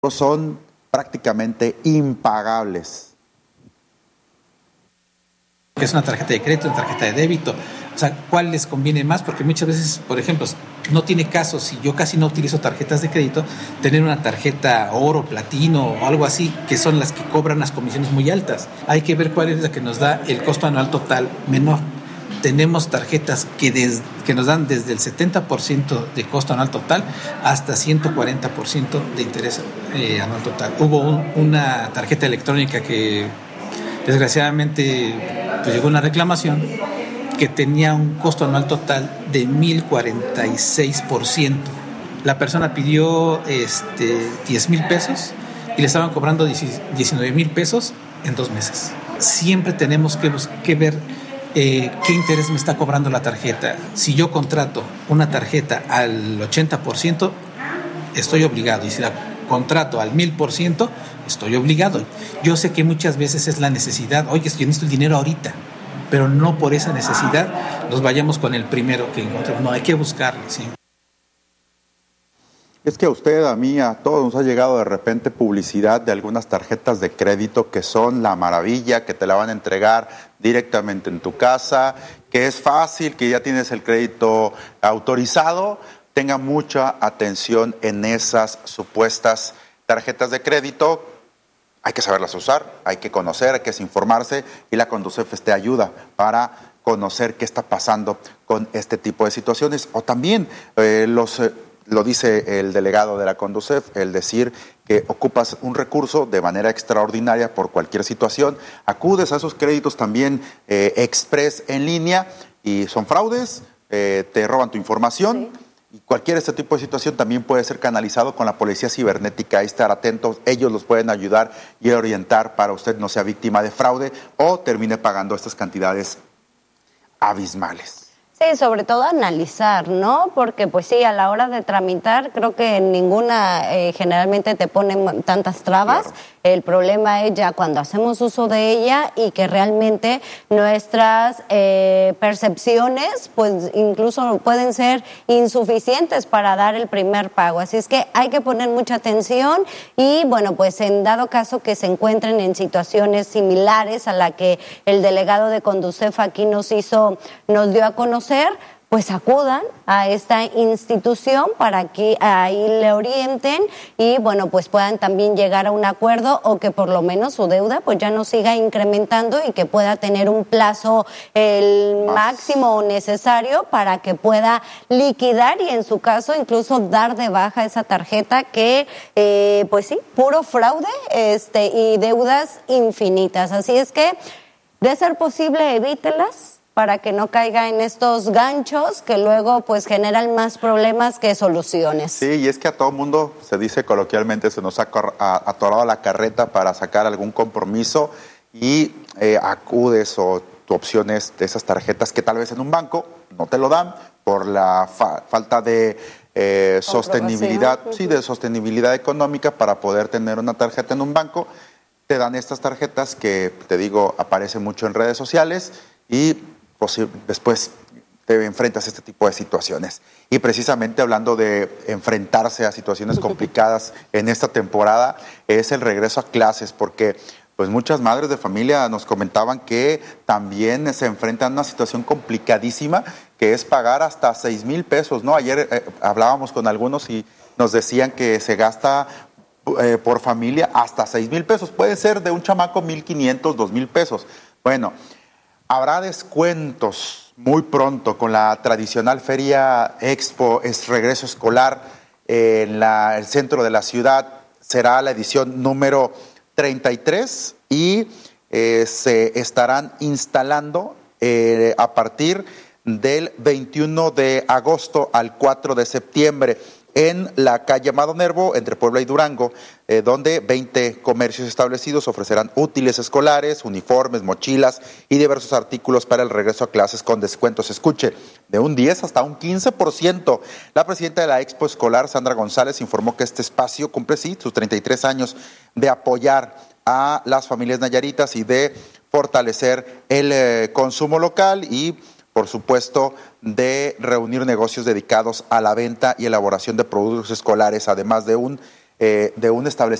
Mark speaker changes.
Speaker 1: son prácticamente impagables.
Speaker 2: Que es una tarjeta de crédito, una tarjeta de débito, o sea, ¿cuál les conviene más? Porque muchas veces, por ejemplo, no tiene caso, si yo casi no utilizo tarjetas de crédito, tener una tarjeta que platino o algo así, que son las que cobran las comisiones muy altas. Hay que ver cuál es la que nos da el costo anual total menor. Tenemos tarjetas que nos dan desde el 70% de costo anual total hasta 140% de interés anual total. Hubo una tarjeta electrónica que desgraciadamente pues llegó una reclamación que tenía un costo anual total de 1,046%. La persona pidió 10,000 pesos y le estaban cobrando 19,000 pesos en 2 meses. Siempre tenemos que ver qué interés me está cobrando la tarjeta. Si yo contrato una tarjeta al 80%, estoy obligado, y si la contrato al 1,000%, estoy obligado. Yo sé que muchas veces es la necesidad, oye, yo necesito el dinero ahorita, pero no por esa necesidad nos vayamos con el primero que encontremos. No, hay que buscarlo, sí.
Speaker 1: Es que a usted, a mí, a todos nos ha llegado de repente publicidad de algunas tarjetas de crédito que son la maravilla, que te la van a entregar directamente en tu casa, que es fácil, que ya tienes el crédito autorizado. Tenga mucha atención en esas supuestas tarjetas de crédito. Hay que saberlas usar, hay que conocer, hay que informarse, y la Conducef te ayuda para conocer qué está pasando con este tipo de situaciones. O también lo dice el delegado de la Conducef, el decir que ocupas un recurso de manera extraordinaria por cualquier situación, acudes a esos créditos también express en línea y son fraudes, te roban tu información. Sí. Y cualquier este tipo de situación también puede ser canalizado con la policía cibernética. Ahí estar atentos, ellos los pueden ayudar y orientar para usted no sea víctima de fraude o termine pagando estas cantidades abismales.
Speaker 3: Sí, sobre todo analizar, ¿no? Porque pues sí, a la hora de tramitar, creo que ninguna generalmente te ponen tantas trabas. Claro. El problema es ya cuando hacemos uso de ella y que realmente nuestras percepciones pues incluso pueden ser insuficientes para dar el primer pago. Así es que hay que poner mucha atención y bueno, pues en dado caso que se encuentren en situaciones similares a la que el delegado de Conducef aquí nos dio a conocer, pues acudan a esta institución para que ahí le orienten y bueno, pues puedan también llegar a un acuerdo o que por lo menos su deuda pues ya no siga incrementando y que pueda tener un plazo el máximo necesario para que pueda liquidar y en su caso incluso dar de baja esa tarjeta que pues sí, puro fraude y deudas infinitas. Así es que de ser posible evítelas para que no caiga en estos ganchos que luego pues generan más problemas que soluciones. Sí,
Speaker 1: y es que a todo mundo, se dice coloquialmente, se nos ha atorado la carreta para sacar algún compromiso y acudes o tu opción es de esas tarjetas que tal vez en un banco no te lo dan por la falta de sostenibilidad, sí, de sostenibilidad económica para poder tener una tarjeta en un banco. Te dan estas tarjetas que, te digo, aparecen mucho en redes sociales y después te enfrentas a este tipo de situaciones. Y precisamente hablando de enfrentarse a situaciones complicadas en esta temporada, es el regreso a clases, porque pues muchas madres de familia nos comentaban que también se enfrentan a una situación complicadísima, que es pagar hasta 6,000 pesos, ¿no? Ayer hablábamos con algunos y nos decían que se gasta por familia hasta 6,000 pesos. Puede ser de un chamaco 1,500, 2,000 pesos. Bueno, habrá descuentos muy pronto con la tradicional Feria Expo, es regreso escolar en el centro de la ciudad. Será la edición número 33 y se estarán instalando a partir del 21 de agosto al 4 de septiembre en la calle Amado Nervo, entre Puebla y Durango, donde 20 comercios establecidos ofrecerán útiles escolares, uniformes, mochilas y diversos artículos para el regreso a clases con descuentos. Escuche, de un 10 hasta un 15%. La presidenta de la Expo Escolar, Sandra González, informó que este espacio cumple, sí, sus 33 años de apoyar a las familias nayaritas y de fortalecer el consumo local y por supuesto, de reunir negocios dedicados a la venta y elaboración de productos escolares, además de un de un establecimiento